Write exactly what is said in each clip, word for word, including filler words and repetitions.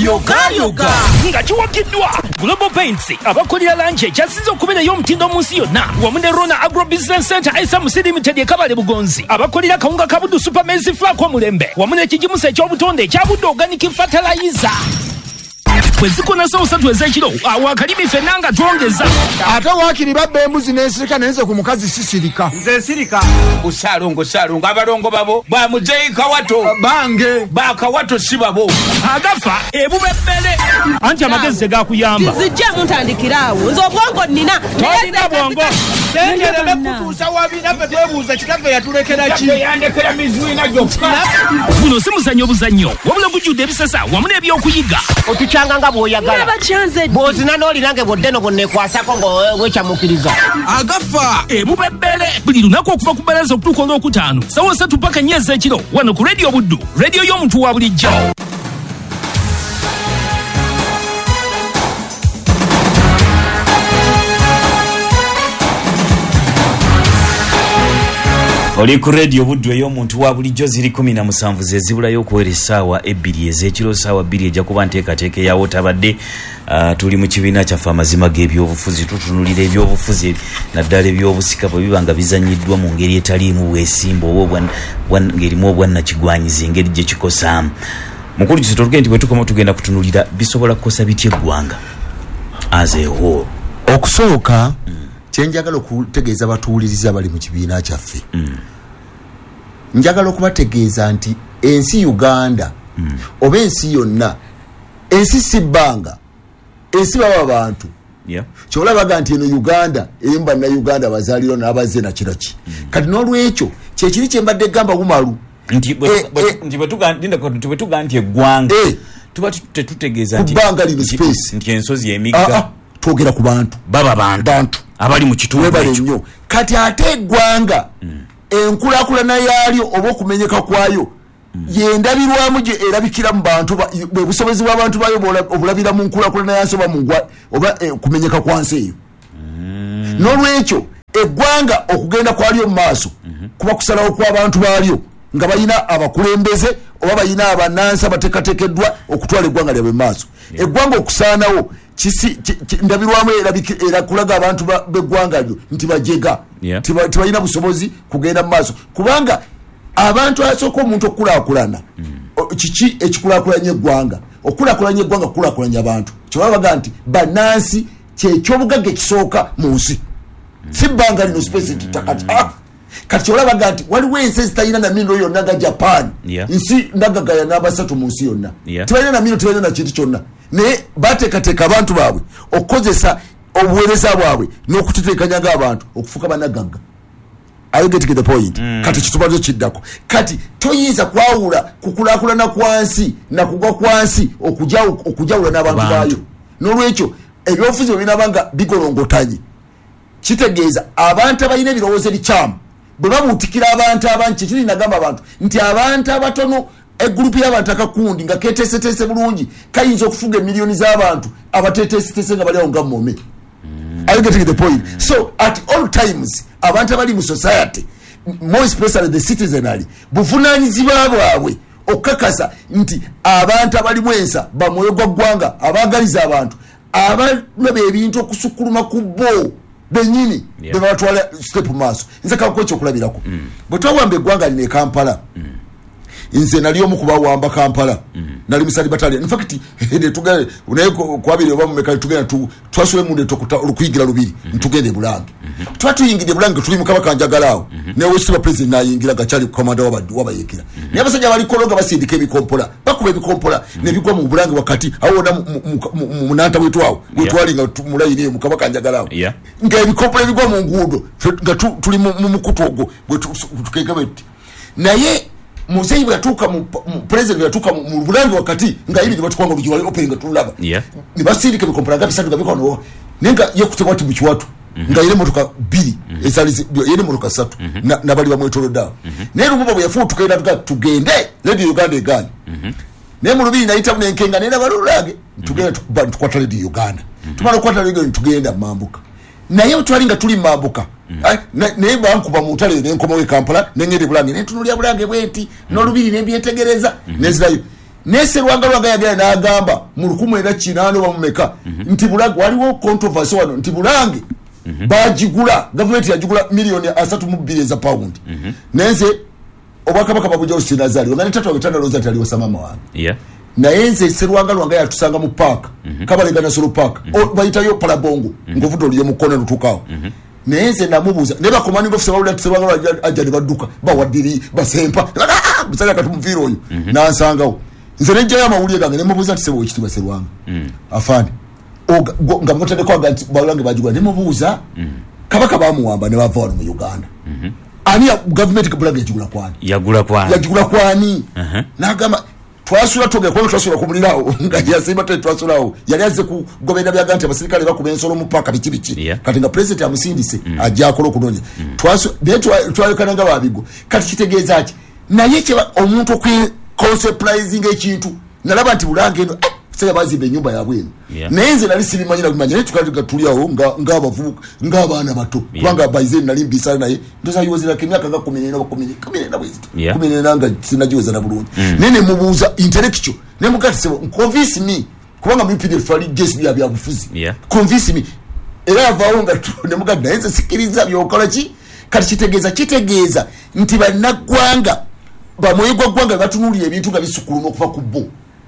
yoga yoga nga kiwakiddwa Global Paints abakolera lanche kyasize okubeerayo omutindo mu nsi yonna wamu ne Rona Agro Business Center I S A M C Limited ekabale Bugonzi abakolera kawunga kabudu Super Maize Flour ko mulembe wamu n'ekijimusa ekyobutonde ekyabudde organic fertilizer kwezikona so usatu ezekiro awakalimi fenanga twongeza ate wakiri babbe embuzi nesirika nenze ku mukazi sisirika nze sirika usalungo salungo abalongo babo ba mujeika wato bange bakawato sibabo agafa ebubebele anti amagezi gakuyamba zijja muntandikirawo nzo bwongo nina tolina bwongo tengerebe kutuusa wabina fe twebuuza kitafe yatulekera ki yandekera mizwina gyokka buno si muzannyo buzannyo wabula gujjudde ebisasa wamu n'ebyokuyiga otukyanga nga bw'oyagala abacyanze bw'ozina n'olirange bwoddeno bwonnekwasako ng'owekyamukiriza agafa ebubebele buli lunaku okuva ku bbalaza okutuuka olwokutaano sawa satu paka nnya ez'ekiro wano ku Radio Buddu rediyo y'omuntu wa bulijjo. Oli ku Radio Buddu ey'omuntu wa bulijjo ziri kumi na musanvu ze zibulayo okuwera essaawa ebbiri ez'ekiro ssaawa bbiri ejja kuba nteekateeka eyawo tabadde uh, tuli mu kibiina kyaffe amazima g'ebyobufuzi tutunulira ebyobufuzi naddala ebyobusika bwe biba nga bizanyiddwa mu ngeri etaliimu bwesimba oba ngerimu obwannakigwanyiza engeri gye kikosaamu mukulu kisitoluke nti bwe tukoma tugenda kutunulira bisobola kukosa bitya eggwanga as a whole. Okusooka mm. kyenjagala okutegeeza batuwuliriza abali mu kibiina kyaffe mm. njagala okubategeeza nti ensi Uganda mm. oba ensi yonna ensi si bbanga ensi baba abantu yeah. kyolabaga nti eno Uganda eyimba na Uganda bazaaliro n'abazze na kiraki mm. kati n'olwekyo kyekiri kyembadde gamba bumalu nti bwe tuga nti eggwanga tuba tetutegeeza nti bbanga lino space nti ensozi emigga twogera ku bantu baba bantu bantu abali mu kitundu ekyo kati ate eggwanga mm. enkulaakulana yaalyo oba okumenyeka kwayo mm. yendabirwamu gye erabikira mu bantu bwe busobozi bw'abantu bayo obulabira mu nkulaakulana yansi oba mungwa oba eh, kumenyeka kwa nsi eyo mm. n'olwekyo eggwanga okugenda kwalyo mu maaso mm-hmm. kuba kusalawo kw'abantu baalyo nga balina abakulembeze oba balina abannansi abateekateekeddwa okutwala eggwanga lyabwe mu maaso yeah. eggwanga okusaanawo kisi ndabirwamu era kulaga abantu beggwanga lyo nti bajega yeah. tibalina busobozi kugenda mu maaso kubanga abantu asooka omuntu okulaakulana mm. kiki ekikulaakulanya eggwanga okulaakulanya eggwanga kulaakulanya abantu kyebabaga nti bannansi kyekyobugagga ekisooka mu nsi mm. si bbanga lino spesiti takati ah. kati kyolabaga nti waliwo ensi ezitalina na mino yonna nga Japan yeah. nsi ndagagaya n'abasatu mu nsi yonna yeah. tibalina na mino tibalina na kintu kyonna naye bateekateeka abantu baabwe okukozesa obuweereza bwabwe n'okuteteekanyaga abantu okufuuka bannagagga. I get to the point mm. kati kitubadde kiddako kati toyinza kwawula kukulaakulana kwansi na kugwa kwansi okujawula n'abantu baayo n'olwekyo ebyobufuzi bwe binabanga bigolongotanye kitegeeza abantu abalina ebirowoozo ebikyamu bwe babuutikira abantu abangi kyekiri nagamba abantu nti abantu abatono egrupu y'abantu akakundi nga keteeseteese bulungi kayinza okufuga emiliyoni z'abantu abateeteeseteese nga bali awo nga mmome. mm. Are you getting the point? mm. So at all times abantu abali mu society more especially the citizenry buvunaanyizibwa bwabwe okukakasa nti abantu abalimu ensa bamwoyo gwa ggwanga abaagaliza abantu abalaba ebintu okusukkuluma ku bo benyini yeah. bebatwala step maaso nze kako ekyokulabirako mm. bwe twawamba eggwanga lino e Kampala mm. nze nali omu kubawamba Kampala mm. nali musali bataliya in fact ne tugende naye kwabiri oba mumeka tugenda tu twasule munde tokuta olukuyigira lubiri mm -hmm. ntugende Bulange mm -hmm. twatuyingide Bulange tuli mu Kabaka Njagalawo mm -hmm. ne wesiba president nayingira gachali komanda wabaddu wabayekira mm -hmm. ne abasajja bali kolonga basindika ebikompola bakuba ebikompola mm -hmm. ne bigwa mu Bulange wakati awo na munanta wetu awo wetwali nga mulayire mu Kabaka Njagalawo yeah. nga ebikompola bigwa mu nguudo nga tuli mu mukutu ogwo bwe tukekabeti naye muzeyi bwatuka mu president bwatuka mu Bulange wakati nga ibi batukwanga bijiwa open nga tulaba yeah. ni basindike bikompola gapi satu gabikono nenga yo kutemwati mu kiwatu mm -hmm. nga ile motoka bili mm -hmm. ezali ile motoka satu mm -hmm. na, na bali bamwe tolo dawo mm -hmm. ne rububa byafu tukaenda tuka tugende Radio Uganda egani mm -hmm. ne mu rubiri naita mu nkenga nenda balulage tugenda mm -hmm. tukwata Radio Uganda mm -hmm. tumara kwata Radio tugenda mambuka na yo twalinga tuli mambuka mm -hmm. ne banku ba mutale ne nkoma we Kampala ne ngere Bulange ne tunulya Bulange bweti mm -hmm. no rubiri ne byetegereza mm -hmm. nezirayo nese Rwanga Rwanga yagenda n'agamba mu lukumu era kinaano bamumeka nti Bulange waliwo controversy wano nti Bulange bajigula government yajigula milioni asatu mu bbiri za pound nenze obwakabaka babuja usinazali wangani tatu wagitanda loza tali wasamama wange yeah naye nze Sserwanga Lwanga yatusanga mu park Kabalega National Park bayitayo Palabongo ngovuto liye mukono lutukawo naye nze namubuuza ne bakomani officer bawulira Sserwanga Lwanga ajja ne badduka bawadiri basempa musala katumvira oyo nansangawo nze nejjayo amawulire gange ne mubuuza nti sebo ekitiibwa Sserwanga afande nga mutende kwa ganti Bulange bajigula ne mubuuza kabaka bamuwamba ne bava wano mu Uganda ani ya government Bulange yajigula kwani yagula kwani yajigula kwani nagamba twasula toge kwa twasula kumulirawo nga yasimba te twasulawo yali aze ku gobenda bya ganti abasirikale bakubensolo mu paka bikibichi yeah. kati nga president amusindise mm. ajja akolo kunonya mm. twasu de twayokana nga babigo kati kitegeeza ati naye kye omuntu ku conceptualizing ekintu nalaba nti Bulange eno eh, sasa bazimbe nyumba ya bwenu yeah. nenze nali silimanyira kumanya ne tukali tuliawo nga nga bavuka nga abana bato kubanga yeah. baizeni nali mbisana naye ndoza yozira kimyaka nga kumi na kumi na bwezi yeah. kumi na nga sinajiweza na bulungi mm. nene mubuza intellectual ne mugati sebo convince me kubanga mu P D F ali guest bya bya bufuzi yeah. convince me era avaonga tu ne mugati naye sikiriza byokola ki kati kitegeeza kitegeeza nti banagwanga bamwegwa gwanga batunuliye ebintu nga bisukuluma okuva ku bo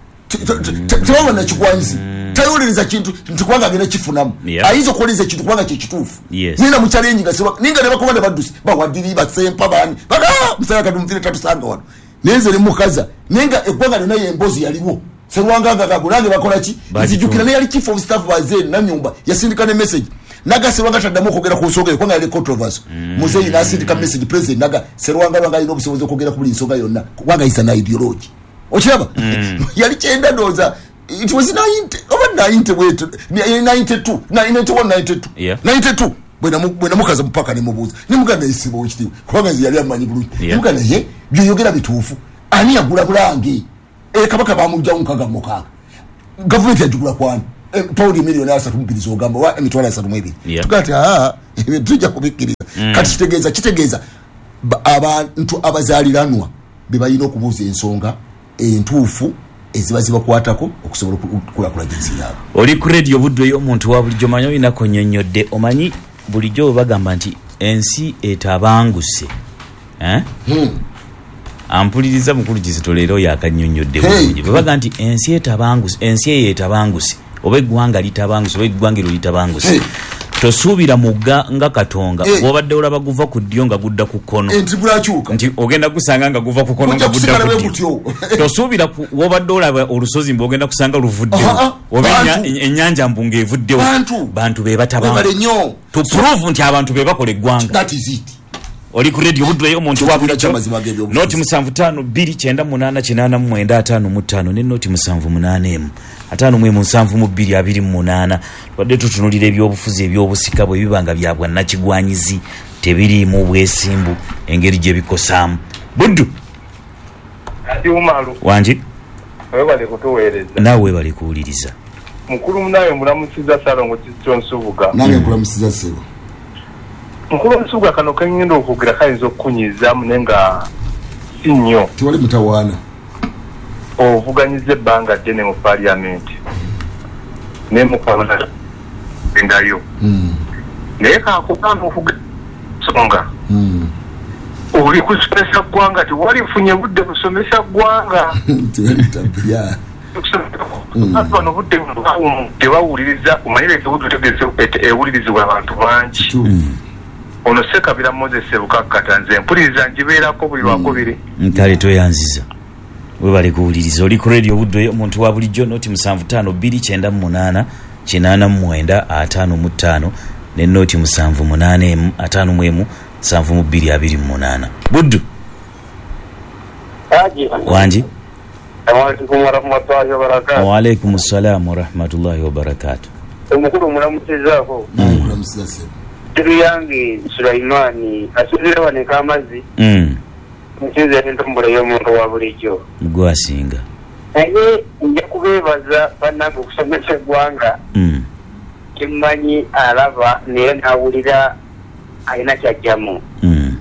tebawa na kigwanzi tayoliriza kintu ntikwanga gene kifunamu ayizo koliriza kintu kwanga kituufu nina mu challenge nga seba ninga ne bakobanda badusi bawadiri basempa bani baka musaya kadumvire tatusanga wano nenze ne mukaza ninga egwanga ne naye embozi yaliwo Sserwanga nga Bulange bakola ki nzijukira ne yali chief of staff baze na nyumba yasindika ne message naga Sserwanga taddamu okogera ku nsonga kwanga yali controversy muzeyi nasindika message president naga Sserwanga Lwanga ino obusobozi okogera ku buli nsonga yonna kwanga isa na ideology ochaba mm. yali chenda doza it was ninety over ninety wait ninety-two ninety-one ninety-two yeah. ninety-two bwena bwena mukaza mpaka ne mubuza ni muganda isibo okitiwe kwanga yali amanyi bulungi yeah. muganda ye byogera bituufu ani yagula Bulange e kabaka bamujja unkaga mukaga government yajugula kwani e, pound million asatu mbilizo ogamba wa emitwala asatu mwebiri yeah. tukati ah tujja kubikiriza mm. kati kitegeeza kitegeeza abantu abazaliranwa bebayina okubuuza ensonga entuufu ezibaziba kwatako okusobola kulakula jinsi yabo oli ku radio budwe y'omuntu wa bulijjo manyo inako nnyonnyodde omanyi bulijjo bagamba nti ensi etabanguse eh hmm. ampuliriza mukulu Kizito leero yakannyonnyodde bulungi hey. baga nti ensi etabanguse ensi eyo etabanguse oba eggwanga litabanguse oba eggwangiro litabanguse hey. tosuubira mugga nga Katonga hey. obadde olaba guva ku ddyo nga gudda ku kkono nti ogenda kusanga nga guva ku kkono nga gudda ku ddyo tosuubira obadde olaba olusozi mbu ogenda kusanga luvuddewo oba ennyanja mbu ng'evuddewo bantu be batabanga to prove nti abantu be bakola eggwanga oli ku radio budwe y'omuntu wa bulijjo noti musanvu ttaano bbiri kyenda munaana kinaana mu mwenda ataano mu ttaano ne noti musanvu munaana emu ataano mu musanvu mu bbiri abiri mu munaana wadde tutunulira ebyobufuzi ebyobusika bwe bibanga bya bwannakigwanyizi tebiriimu bwesimbu engeri gye bikosaamu buddu wangi webale kutuweereza naawe webale kuwuliriza mukulu munawe mulamusiza Salongo Kizito Nsubuga nange nkulamusiza Sebo mukulu Nsubuga kano kanyendo okugira kayinza okukunyiza munenga sinyo tiwali mutawaana ovuganyiza ebbanga ddene mu parliament ne mukwamana endayo naye kakugamba okugasonga oli kusomesa ggwanga tiwalifunye budde kusomesa ggwanga bano budde tebawuliriza omanyire ekibudu tegeze ewulirizibwa abantu bangi ono Ssekabira Moses Sebukakkata nze mpuliriza njibeerako buli lwakubiri nkale toyanziza webale kuwuliriza oli ku radio budde omuntu wa bulijjo noti musanvu ttaano bbiri kyenda mu munaana kinaana mu mwenda ataano mu ttaano ne noti musanvu munaana emu ataano mu emu nsanvu mu bbiri abiri mu munaana buddu wangi waalaikum ssalamu warahmatullahi wabarakatu omukulu mulamusizaako mulamusiza Sebo tiri yange Sulaimani asuzira waneka amazzi nsinze entombole y'omuntu wa bulijjo mugwasinga naye nja kubeebaza bannange okusomesa eggwanga kimmanyi alaba naye n'awulira alina kyajjamu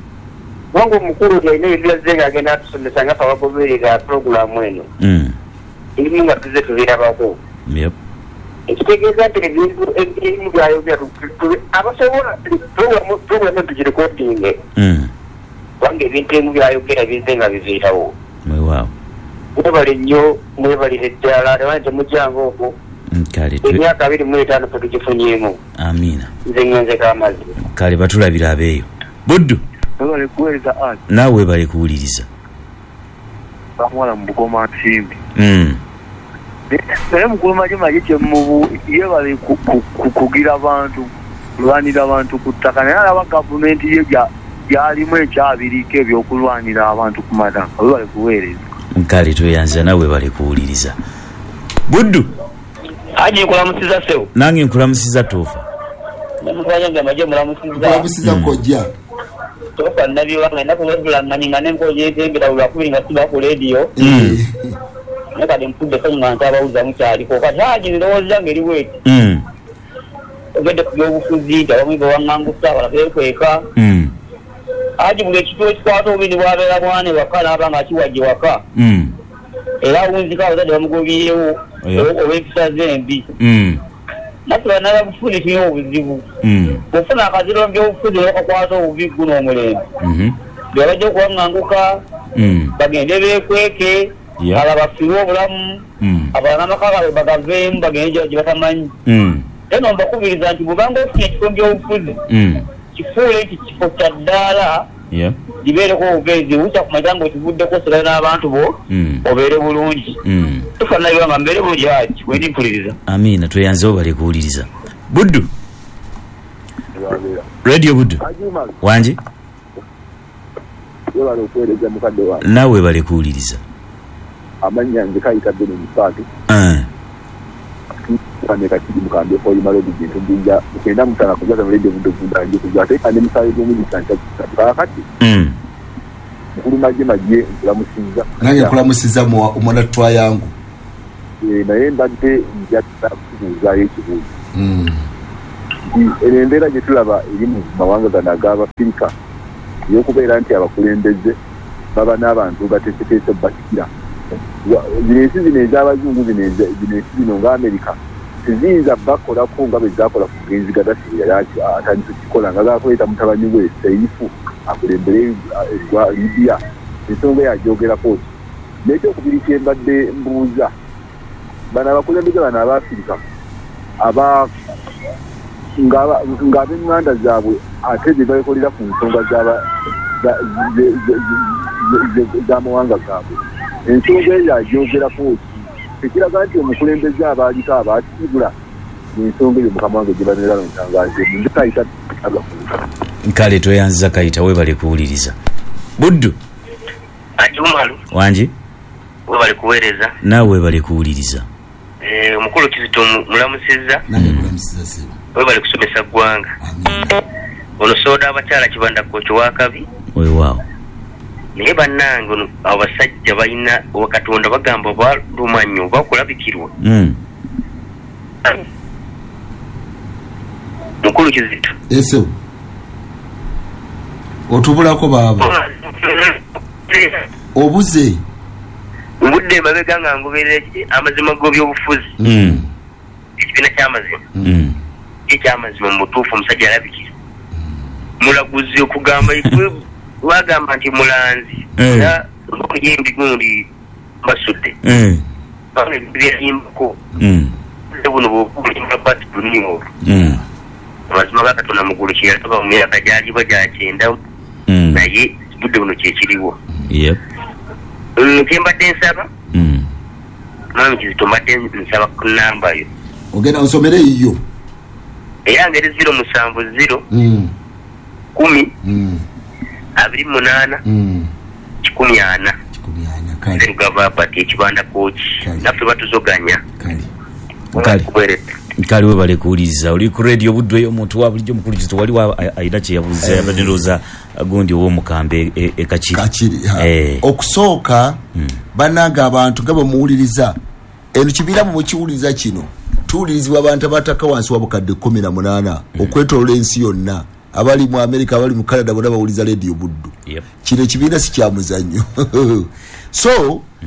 wanga omukulu yalina ebibyaze ng'agenda atusomesa nga fe abagoberera puroguramu eno ebimu nga tuze tubirabako. Yep. Ekitegeeza nti ebintu ebimu byayogera abasobola programu tugirekodinge kubanga ebintu ebimu byayogera bize nga biviirawo. Wow. Mwebale nnyo mwebalire ddala tewali temujjanga okwo. Kale emyaka abiri mu etaano fe tugifunyeemu. Amina. Nze ngenzeko amazzi. Kale batulabira abeeyo. Buddu. Webale kuweereza ati. Naawe webale kuwuliriza. Bamwala mu Bugoma Nsimbi. Mm. Naye mukulu maje maje kyemubu yebale kugira abantu kulwanira abantu ku ttaka naye alaba gavumenti ye gyalimu ekyabiriko ebyokulwanira abantu ku mataka webale kuweereza. Kale tweyanza naawe webale kuwuliriza. Buddu. Aje nkulamusiza sewo. Nange nkulamusiza Toofa. Namufanya nga maje mulamusiza. Mulamusiza kojja. Toofa nabi wanga nakubula nganyinga nenkoje tembera ulakubiri nga siba ku radio. Mm. Nakade mpude kanyuma ntabawuza mukyali ko kati haji ndowooza ngeri weti. Mm. Ogende kuby'obufuzi bamwe bawangangusa balabekweka. Mm. Haji buli ekitu ekikwata obubiri bwabeera bwane waka n'aba nga kiwajje waka. Mm. Era awunzika abazadde bamugobiyewo olw'empisa zembi. Mm. Nakuba n'ababufuzi tulina obuzibu. Mm. Bw'ofuna akaziro by'obufuzi bakakwata obubi guno omulembe. Mhm. Byabajja okuwanganguka. Mm. Bagende beekweke. Yeah. Aba bafiwe obulamu. Mm. Abalala n'amakaka bagaveemu bagende gye batamanyi. Mm. Eno mbakubiriza nti bw'obanga ofunye ekifo by'obufuzi. Mm. Kifuule nti kifo kya ddaala. Yeah. Libeereko obugezi bukya kumanya ng'okivuddeko osirala n'abantu bo. Mm. Obeere bulungi. Mm. Tufaanana bibanga mbeere bulungi haki wendi mpuliriza. Amina tweyanze obale kuwuliriza. Buddu. Radio Buddu. Wanji. Yebale okuweereza mukadde wange. Naawe bale kuwuliriza. Amanya nze kayitadde mu musaatu. Ah. Kane kakiri mukande ko yimalo bintu binja ukenda mutana kujaza radio Buddu kunda nje kujate kandi musaye mu bisanja kakati. Mm. Mukulu maje maje nkulamusiza. Nange nkulamusiza mu omwana twa yangu. Eh naye mbadde njata kubuuza ekibuuzo. Mm. Erembera gye tulaba eri mu mawanga gano ag'Abafirika y'okubeera nti abakulembeze baba n'abantu bateeseteese basikira. Zino ensi zino ez'abazungu zino ensi zino ng'Amerika teziyinza bakolako nga bwe zaakola ku mugenzi Gaddafi yali atandise kikola nga gaakuleeta mutabani we Seifu akulembere eggwa Libya ensonga yagyogerako ki. N'ekyokubiri kye mbadde mbuuza bano abakulembeze bano Abafirika aba ng'ab'enganda zaabwe ate ze bakolera ku nsonga z'amawanga gaabwe ensonga eyo agyogerako ki tekiraga nti omukulembeze abaaliko abaakibula ensonga eyo mukama wange gye banera nontangazeemu nze kayita agafuuka. Kale tweyanziza kayita webale kuwuliriza. Buddu. Ati umalu. Wanji. Webale kuweereza. Naawe webale kuwuliriza. Eh omukulu Kizito mulamusiza. Nange mulamusiza sebo. Webale kusomesa ggwanga. Amen. Ono soda abakyala kibanda kocho wakabi. Weewaawo. Naye bannange ono abasajja balina wakatonda bagamba balumanyo bakulabikirwa. Mm. Mukulu Kizito. Eso. Otubulako baba. Obuze. Mbudde mabega nga ngoberera amazima go by'obufuzi. Mm. Ekibina ky'amazima. Mm. Ekyamazima mu butuufu omusajja alabikira. Mulaguzi okugamba ikwe bagamba nti mulanzi. Era okuyimbi gundi basudde. Mm. Bane byayimbako. Mm. Buno bw'okuli mbati dunio. Mm. Amazima gakatona mugulu kyeyataba mu myaka gyali bajja kyenda. Mm. Naye budde buno kyekiriwo. Yep. Kyembadde nsaba. Mm. Mami Kizito mbadde nsaba ku namba yo. Ogenda nsomere iyo. Era ngeri zero musanvu zero. Mm. Kumi. Mm. Abiri munana. Mm. Kikumi ana. Kikumi ana kale. Zero gava pati ekibanda kochi. Naffe batuzoganya. Kale. Kale. Kale webale kuwuliriza oli ku radio Buddu eyo omuntu wa bulijjo mukulu Kizito wali wa ayina kye yabuuza yabadde ndowooza gundi ow'omukambe e Kakiri. Kakiri. Eh. Okusooka bannange abantu nga bwe muwuliriza eno kibiira mu mukiwuliriza kino tuwulirizibwa abantu abataka wansi wa bukadde kumi na munaana okwetoloola ensi yonna abali mu Amerika abali mu Canada bonna bawuliriza radio Buddu. Yep. Kino ekibiina si kya muzannyo. So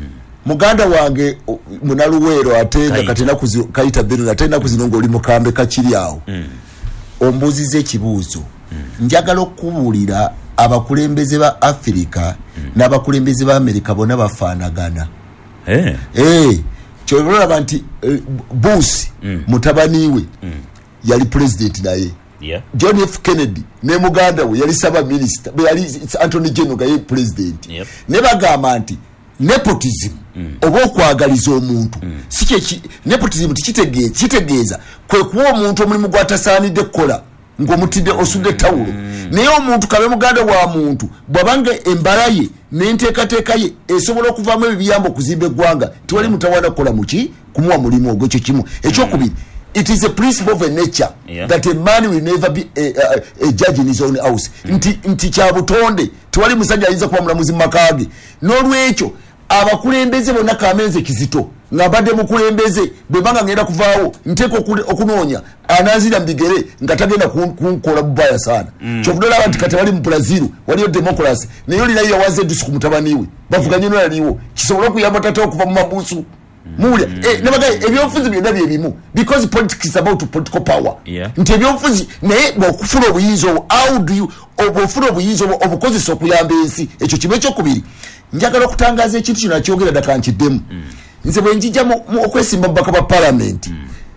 muganda wange munaluwero atenga katena kuzi kaita bino atenda kuzinongo oli mukambe kachiri awo mm. ombuzize ekibuuzo mm. njagala okubulira abakulembeze ba Afrika mm. n'abakulembeze ba Amerika bonna bafaanagana eh eh kyolora banti uh, Bush mm. mutabaniwe mm. yali president naye yeah. John F Kennedy ne muganda we yali saba minister yali Anthony General gaye president yep. ne bagamba nti nepotism mm. obo kwagaliza omuntu mm. sike nepotism tikitegeeza kitegeeza kwe kuwa omuntu omulimu gwatasaanidde kola ng'omutidde osudde tawulo mm. naye omuntu kabe muganda wa muntu bwabanga embalaye n'enteekateeka ye esobola okuvaamu ebiyamba okuzimba eggwanga tiwali mutawana kukola muki kumuwa mulimu ogwo ekyo kimu ekyokubiri mm. It is a principle of a nature yeah. that a man will never be a, a, a judge in his own house mm. nti, nti kya butonde tiwali musajja ayinza kuba mulamuzi mu maka ge n'olwekyo abakulembeze bonna kamenze kizito ng'abadde mukulembeze bwe banga ngenda kuvaawo nteeka okunoonya anaazira mbigere nga tagenda kunkola bubaya sana mm. kyovudola abantu kati wali mu Brazil waliyo democracy naye olinayo yawaze dusu ku mutabaniwe bavuganye no yaliwo kisobola okuyamba tata okuva mu mabuusu mule mm. eh nebaga ebyofuzi byonna byebimu because politics is about political power yeah. nti ebyofuzi naye bw'okufuna obuyinza obwo how do you obufuna obuyinza obwo obukozesa okuyamba ensi ekyo kimu ekyokubiri njagala okutangaza ekintu kino akyogera ddaka nkiddemu mm. nze bwe njija okwesimba mubaka ba parliament mm.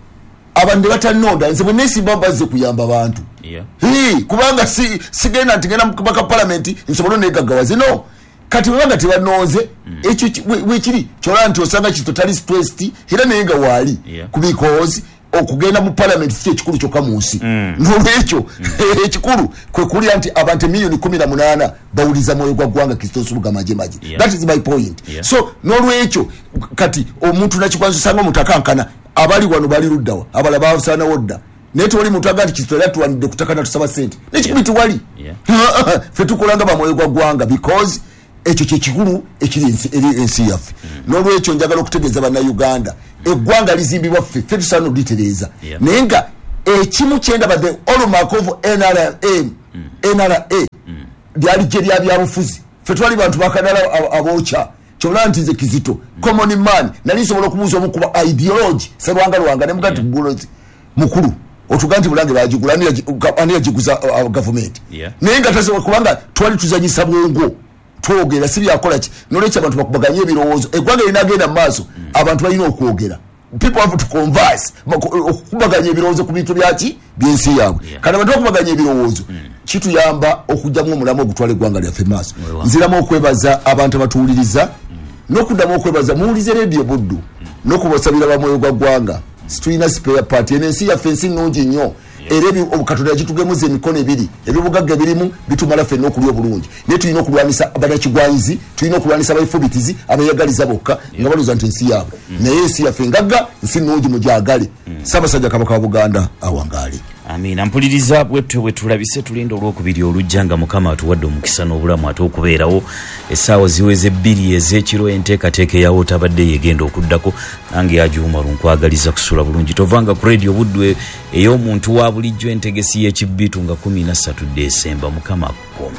abantu batanonda nze bwe nesimba bazze kuyamba abantu yeah. hey, kubanga si sigenda nti ngenda mubaka parliament nsobola negaggawaze no kati wanga tibanoze mm. ekyo wekiri kyola nti osanga kito tali stressed era nenga wali yeah. because okugenda mu parliament kye kikulu kyokka mu nsi mm. n'olwekyo mm. ekikulu kwe kuli anti abantu milioni kumi na munaana bawuliza mwoyo gwa ggwanga Kristo Suluga maje maje yeah. that is my point yeah. so n'olwekyo kati omuntu nakikwanza sanga mutakankana abali wano bali luddawa abala baafusana wodda neto wali mutaga nti kitolera tuwanide kutakana tusaba sente nekikubiti wali yeah. fe tukolanga ba mwoyo gwa ggwanga because ekyo kye kikulu ekiri ensi yaffe mm. n'olwekyo njagala okutegeeza bannayuganda mm. eggwanga lizimbibwa ffe ffe tusaana olitereeza yeah. naye nga ekimu kyenda badde hallmark of N R M mm. N R A mm. lyali gye lya byabufuzi ffe twali bantu bakanala abookya kyolaa nti nze kizito mm. common man nali nsobola okubuuza omukuba ideology serwanga lwanga ne muga nti bulozi mukulu otuga nti bulange bagigula ani yagiguza gavumenti naye nga tasobola kubanga twali tuzanyisa bwongo twogera si byakola ki n'olwekyo abantu bakubaganya ebirowoozo eggwanga linagenda mu maaso mm. abantu balina okwogera people have to converse okubaganya ebirowoozo ku bintu byaki byensi yaabwe yeah. kandi abantu bakubaganya ebirowoozo mm. kituyamba okujjamu omulamu ogutwala eggwanga lyaffe maaso wow. nziramu okwebaza abantu abatuwuliriza mm. n'okuddamu okwebaza muwulize reediyo buddu mm. n'okubasabira bamwoyo gwa ggwanga situlina spare party ensi yaffe ensi nnungi nnyo era obukatonda yakitugemuza emikono ebiri ebibugagga birimu bitumala ffenna okulya obulungi naye tulina okulwanisa abanakigwanyizi tulina okulwanisa abaifubitizi abayagaliza bokka nga balooza nti ensi yaabwe naye ensi yaffe ngagga nsi nnungi mugyagale ssaabasajja kabaka wa Buganda awangaale amina mpuliriza bwetwe bwe tulabise tulinda olwokubiri olujja nga mukama atuwadde omukisa n'obulamu ate okubeerawo essaawa ziweze bbiri ez'ekiro enteekateeka eyawo tabadde yegenda okuddako nange yajuuma lunkwagaliza kusula bulungi tovanga ku radio Buddu ey'omuntu wa bulijjo entegesi y'ekibbiitu nga kumi na ssatu Desemba mukama akukooma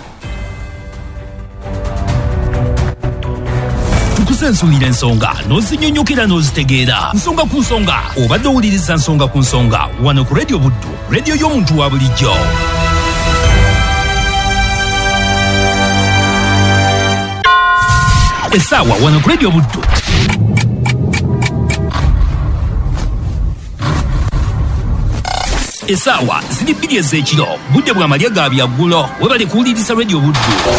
tukusensulira ensonga n'ozinyonyokera n'ozitegeera nsonga ku nsonga obadde owuliriza nsonga ku nsonga wano ku radio Buddu radio y'omuntu wa bulijjo essaawa wano ku radio Buddu essaawa ziri bbiri ez'ekiro budde bwa malya ga byaggulo webale kuwuliriza radio Buddu